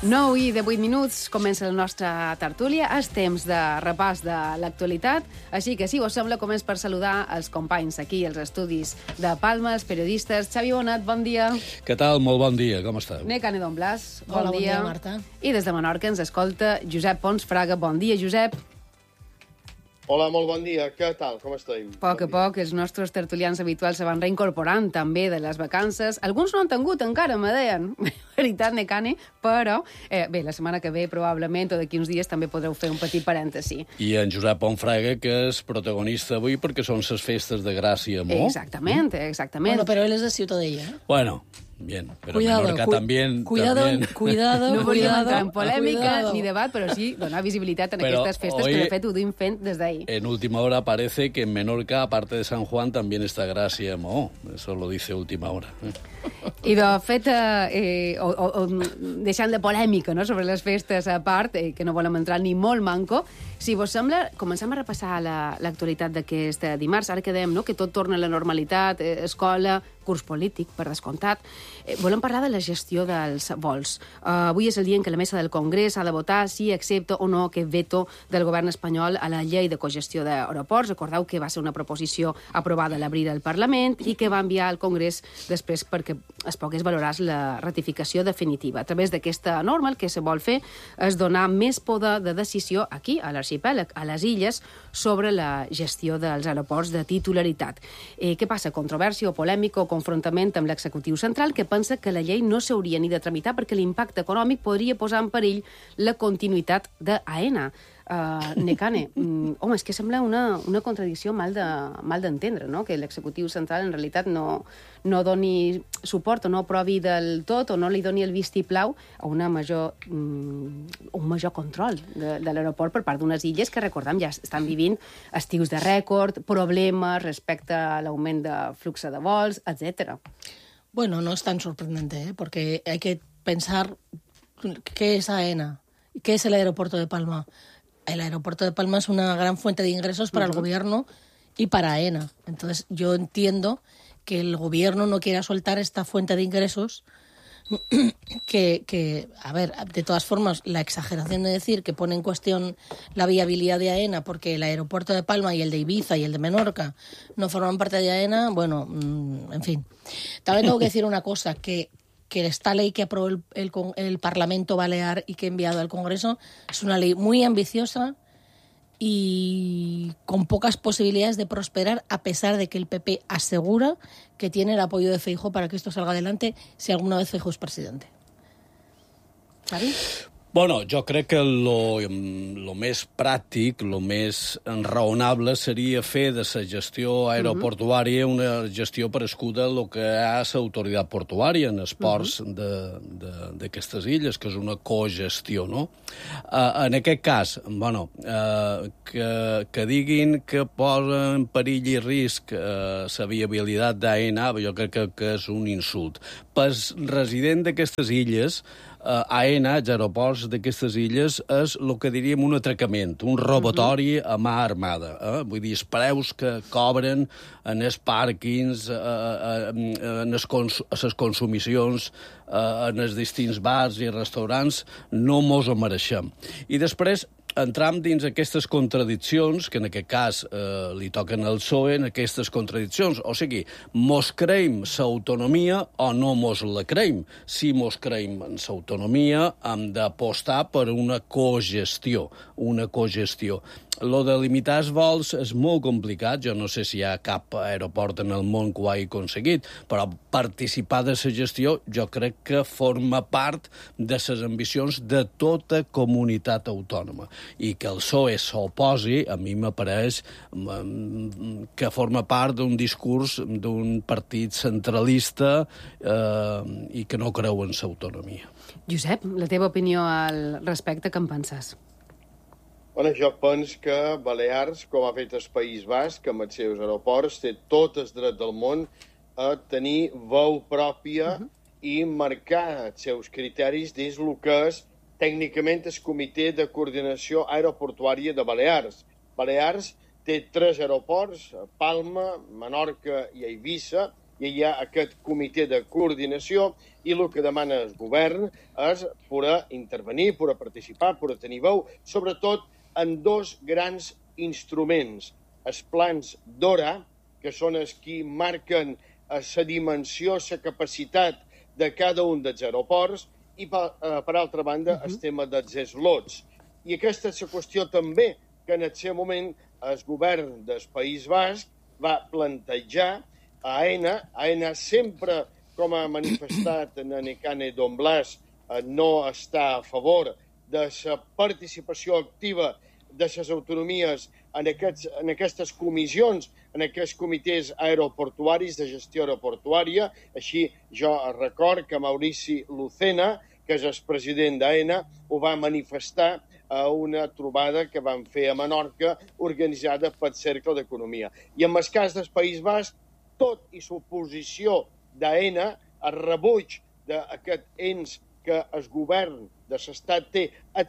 9 i 18 minuts, comença la nostra tertúlia. És temps de repàs de l'actualitat, així que, si us sembla, començ per saludar els companys aquí als estudis de Palma, els periodistes. Xavi Bonat, bon dia. Què tal? Molt bon dia, com esteu? Necane Don Blas, bon Hola, dia. Bon dia, Marta. I des de Menorca ens escolta Josep Pons Fraga. Bon dia, Josep. Hola, molt bon dia. Què tal? Com estem? A poc a poc, els nostres tertulians habituals se van reincorporant també de les vacances. Alguns no han tingut encara, me deien. Veritat, Necane, però bé, la setmana que ve, probablement, o d'aquí uns dies, també podreu fer un petit parèntesi. I en Josep Ponfraga, que és protagonista avui perquè són les festes de Gràcia, no? Exactament, exactament. Bueno, pero él es de Ciutadella, ¿eh? Bueno, bien, pero Cuidado, Menorca también... Cuidado, No volíem entrar en polèmica cuidado. ni debat, però sí donar visibilitat en Pero aquestes festes hoy, que, de fet, ho duim fent des d'ahir. En última hora parece que en Menorca, aparte de San Juan, también está Gracia Mo. Eso lo dice última hora. I, de fet, deixant de polèmica, no?, sobre les festes a part, que no volem entrar ni molt manco, si vos sembla, comencem a repassar l'actualitat d'aquest dimarts. Ara que dèiem, no?, que tot torna a la normalitat, escola, curs polític, per descomptat. Volem parlar de la gestió dels vols. Avui és el dia en què la mesa del Congrés ha de votar si accepta o no aquest veto del govern espanyol a la llei de cogestió d'aeroports. Recordeu que va ser una proposició aprovada a l'abril al Parlament i que va enviar al Congrés després perquè es pogués valorar la ratificació definitiva. A través d'aquesta norma el que se vol fer és donar més poder de decisió aquí, a l'arxipèlag, a les illes, sobre la gestió dels aeroports de titularitat. Què passa? Controvèrsia o polèmica o confrontament amb l'executiu central, que pensa que la llei no s'hauria ni de tramitar perquè l'impacte econòmic podria posar en perill la continuïtat d'AENA. Necane, home, és que sembla una contradicció mal d'entendre, no?, que l'executiu central en realitat no doni suport o no aprovi del tot o no li doni el vistiplau a un major control de l'aeroport per part d'unes illes que, recordem, ja estan vivint estius de rècord, problemes respecte a l'augment de flux de vols, etc. Bueno, no es tan sorprendente, porque hay que pensar qué es AENA, qué es el aeropuerto de Palma. El aeropuerto de Palma es una gran fuente de ingresos para el gobierno y para AENA. Entonces, yo entiendo que el gobierno no quiera soltar esta fuente de ingresos que, a ver, de todas formas, la exageración de decir que pone en cuestión la viabilidad de AENA porque el aeropuerto de Palma y el de Ibiza y el de Menorca no forman parte de AENA, bueno, en fin. También tengo que decir una cosa, que esta ley que aprobó el Parlamento Balear y que ha enviado al Congreso es una ley muy ambiciosa y con pocas posibilidades de prosperar, a pesar de que el PP asegura que tiene el apoyo de Feijóo para que esto salga adelante si alguna vez Feijóo es presidente. ¿Sabes? Bueno, jo crec que lo més pràctic, lo més raonable seria fer de la gestió aeroportuària una gestió parescuda a lo que és l'autoritat portuària en els ports d'aquestes illes, que és una cogestion, no? En aquest cas, bueno, que diguin que posa en perill i risc la viabilitat d'AENA, jo crec que és un insult. Pel resident d'aquestes illes, AENA, els aeroports d'aquestes illes, és el que diríem un atracament, un robatori a mà armada. Vull dir, els preus que cobren en els pàrquings, en les consumicions, en els distints bars i restaurants, no mos ho mereixem. I després entram dins aquestes contradiccions, que en aquest cas li toquen al PSOE, en aquestes contradiccions. O sigui, mos creiem l'autonomia o no mos la creiem. Si mos creiem en l'autonomia, hem d'apostar per una cogestió. Lo de limitar els vols és molt complicat. Jo no sé si hi ha cap aeroport en el món que ho hagi aconseguit, però participar de la gestió jo crec que forma part de les ambicions de tota comunitat autònoma. I que el PSOE s'oposi, a mi m'apareix que forma part d'un discurs d'un partit centralista i que no creu en l'autonomia. Josep, la teva opinió al respecte, què en penses? Bueno, jo penso que Balears, com ha fet el País Basc, amb els seus aeroports, té tot el dret del món a tenir veu pròpia i marcar els seus criteris dins el que és tècnicament el Comitè de Coordinació Aeroportuària de Balears. Balears té 3 aeroports, a Palma, Menorca i a Eivissa, i hi ha aquest comitè de coordinació i el que demana el govern és poder intervenir, poder participar, poder tenir veu, sobretot en dos grans instruments. Els plans d'hora, que són els que marquen la dimensió, la capacitat de cada un dels aeroports, i per altra banda el tema dels slots. I aquesta és la qüestió també que en el seu moment el govern del País Basc va plantejar a AENA. AENA sempre, com ha manifestat en Nekane Don Blas, no està a favor de la participació activa de les autonomies en aquestes comissions, en aquests comitès aeroportuaris de gestió aeroportuària. Així, jo record que Maurici Lucena, que és el president d'AENA, ho va manifestar a una trobada que van fer a Menorca, organitzada pel Cercle d'Economia. I en el cas del País Basc, tot i l'oposició d'AENA, el rebuig d'aquest ens que el govern de l'Estat té el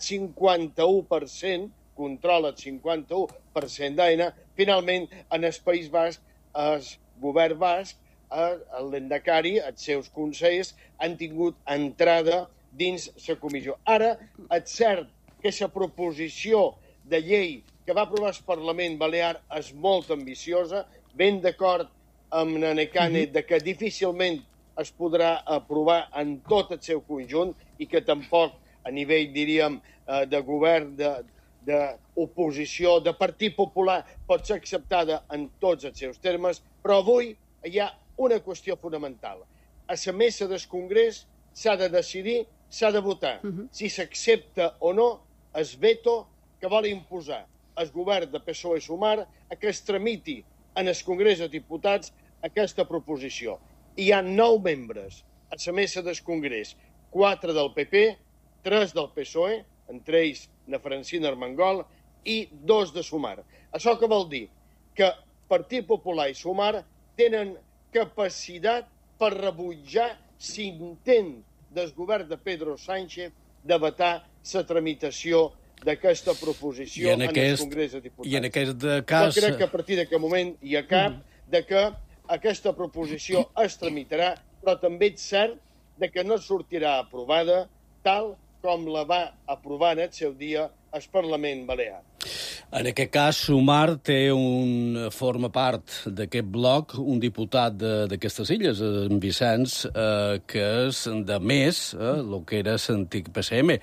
51%, controla el 51% d'AENA, finalment, en el País Basc, el govern basc, l'Endacari, els seus consells, han tingut entrada dins la comissió. Ara, és cert que la proposició de llei que va aprovar el Parlament Balear és molt ambiciosa, ben d'acord amb Nekane de que difícilment es podrà aprovar en tot el seu conjunt i que tampoc a nivell, diríem, de govern, d'oposició, de Partit Popular, pot ser acceptada en tots els seus termes, però avui hi ha una qüestió fonamental. A la mesa del Congrés s'ha de decidir, s'ha de votar si s'accepta o no el veto que vol imposar el govern de PSOE i Sumar a que es tramiti en el Congrés dels Diputats aquesta proposició. Hi ha 9 membres a la mesa del Congrés, 4 del PP, 3 del PSOE, entre ells na Francina Armengol, i 2 de Sumar. Això què vol dir? Que Partit Popular i Sumar tenen capacitat per rebutjar l'intent del govern de Pedro Sánchez de vetar la tramitació d'aquesta proposició en el Congrés dels Diputats. I en aquest cas... Jo crec que a partir d'aquest moment hi ha cap de que aquesta proposició es tramitarà, però també és cert de que no sortirà aprovada tal com la va aprovar en el seu dia el Parlament Balear. En aquest cas, Sumar forma part d'aquest bloc un diputat d'aquestes illes, en Vicenç, que és de més, el que era l'antic PSM.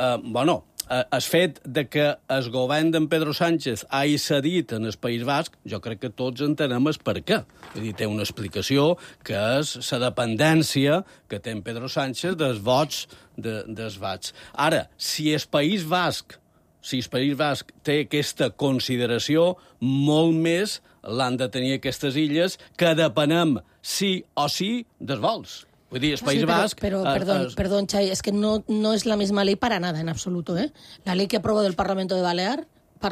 El fet de que el govern d'en Pedro Sánchez hagi cedit en el País Basc, jo crec que tots entenem el per què. Vull dir, té una explicació que és la dependència que té en Pedro Sánchez dels vots dels Bascs. Ara, si el País Basc té aquesta consideració, molt més l'han de tenir aquestes illes que depenem sí o sí dels vols. Vull dir, el País Basc... Perdón, Chay, es que no es la misma ley para nada, en absoluto, ¿eh? La ley que aprobó del Parlamento Balear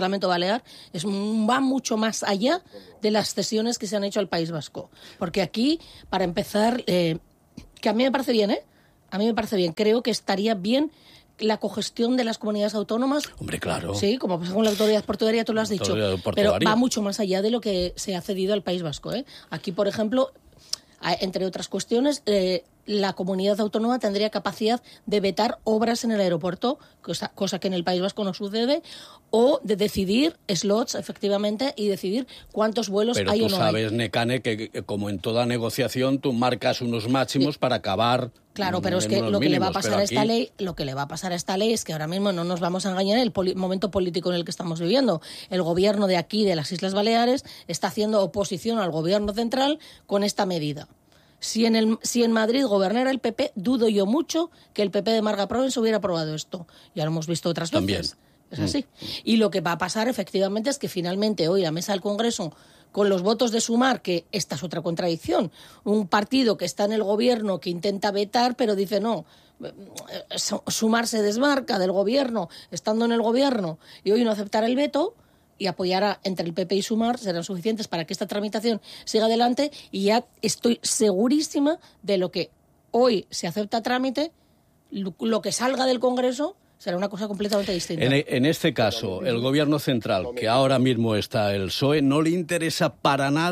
va mucho más allá de las cesiones que se han hecho al País Vasco. Porque aquí, para empezar, que a mí me parece bien, ¿eh? A mí me parece bien. Creo que estaría bien la cogestión de las comunidades autónomas. Hombre, claro. Sí, como pasa con la autoridad portuaria, tú lo has dicho. Pero va mucho más allá de lo que se ha cedido al País Vasco, ¿eh? Aquí, por ejemplo, entre otras cuestiones, la comunidad autónoma tendría capacidad de vetar obras en el aeropuerto, cosa que en el País Vasco no sucede, o de decidir slots, efectivamente, y decidir cuántos vuelos hay o no hay. Pero tú sabes, Nekane, que como en toda negociación, tú marcas unos máximos para acabar. Claro, pero es que lo que le va a pasar a esta ley, es que ahora mismo no nos vamos a engañar en el momento político en el que estamos viviendo. El gobierno de aquí, de las Islas Baleares, está haciendo oposición al gobierno central con esta medida. Si en Madrid gobernara el PP, dudo yo mucho que el PP de Marga Provence hubiera aprobado esto. Ya lo hemos visto otras veces. También. Es así. Y lo que va a pasar, efectivamente, es que finalmente hoy la mesa del Congreso, con los votos de Sumar, que esta es otra contradicción, un partido que está en el gobierno que intenta vetar, pero dice no, Sumar se desmarca del gobierno, estando en el gobierno, y hoy no aceptará el veto, y apoyará entre el PP y Sumar, serán suficientes para que esta tramitación siga adelante, y ya estoy segurísima de lo que hoy se acepta a trámite, lo que salga del Congreso será una cosa completamente distinta. En este caso, el gobierno central, que ahora mismo está el PSOE, no le interesa para nada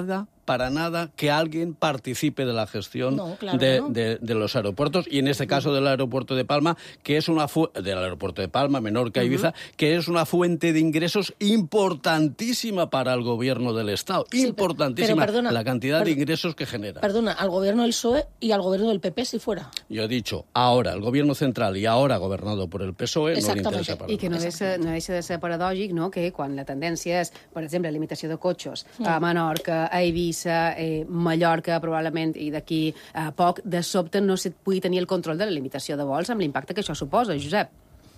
para nada que alguien participe de la gestión No, claro de los aeropuertos, y en este caso del aeropuerto de Palma, que es del aeropuerto de Palma, Menorca, Ibiza, que es una fuente de ingresos importantísima para el gobierno del Estado. Sí, importantísima, pero perdona, la cantidad de ingresos que genera. Perdona, al gobierno del PSOE y al gobierno del PP si fuera. Yo he dicho, ahora el gobierno central y ahora gobernado por el PSOE no le interesa para I que nada. no deixa de ser paradògic, no?, que quan la tendència és, per exemple, limitació de cotxes a Menorca, a Eivissa, Mallorca, probablement, i d'aquí a poc, de sobte no se pugui tenir el control de la limitació de vols amb l'impacte que això suposa, Josep.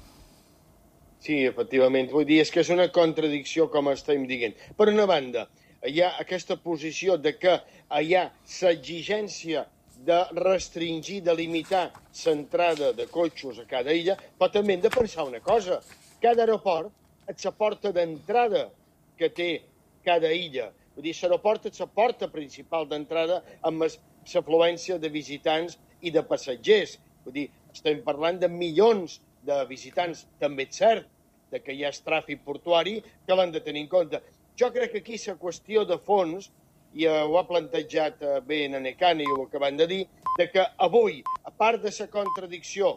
Sí, efectivament. Vull dir, és que és una contradicció, com estem dient. Per una banda, hi ha aquesta posició de que hi ha l'exigència de restringir, de limitar l'entrada de cotxes a cada illa, però també hem de pensar una cosa. Cada aeroport és la porta d'entrada que té cada illa. Vull dir, l'aeroport és la porta principal d'entrada amb l'afluència de visitants i de passatgers. Vull dir, estem parlant de milions de visitants, també és cert, que hi ha tràfic portuari que l'han de tenir en compte. Jo crec que aquí la qüestió de fons, i ho ha plantejat bé en Necane i ho acabem de dir, que avui, a part de la contradicció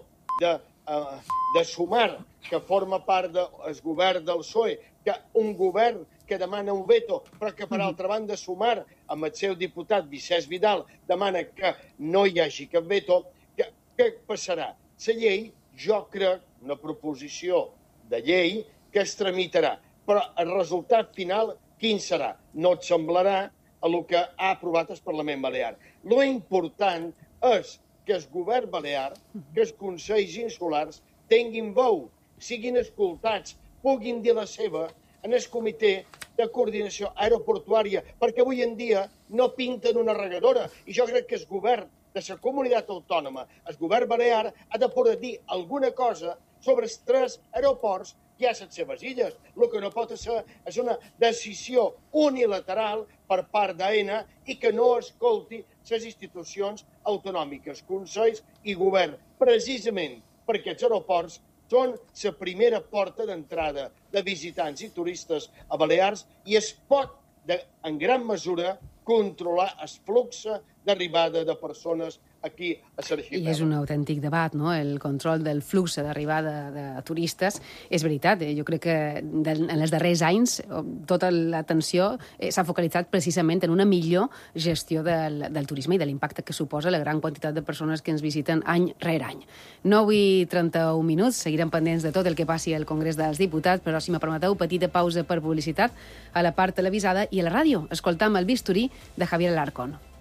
de sumar, que forma part del govern del PSOE, que un govern que demana un veto, però que per altra banda sumar amb el seu diputat Vicenç Vidal demana que no hi hagi cap veto, què passarà? La llei, jo crec, una proposició de llei que es tramitarà, però el resultat final quin serà? No et semblarà el que ha aprovat el Parlament Balear. Lo important és que el govern balear, que els consells insulars tinguin veu, siguin escoltats, puguin dir la seva en el comitè de coordinació aeroportuària, perquè avui en dia no pinten una regadora. I jo crec que el govern de la comunitat autònoma, el govern balear, ha de poder dir alguna cosa sobre els 3 aeroports que hi ha a les seves illes. El que no pot ser és una decisió unilateral per part d'AENA i que no escolti les institucions autonòmiques, consells i govern, precisament perquè els aeroports són la primera porta d'entrada de visitants i turistes a Balears i es pot, en gran mesura, controlar el flux d'arribada de persones aquí a l'arxipèlag. I és un autèntic debat, no?, el control del flux d'arribada de turistes. És veritat, jo crec que en els darrers anys tota l'atenció s'ha focalitzat precisament en una millor gestió del turisme i de l'impacte que suposa la gran quantitat de persones que ens visiten any rere any. 9:31 minuts, seguirem pendents de tot el que passi al Congrés dels Diputats, però si me permeteu, petita pausa per publicitat a la part televisada i a la ràdio. Escoltam el bisturí de Javier Alarcón.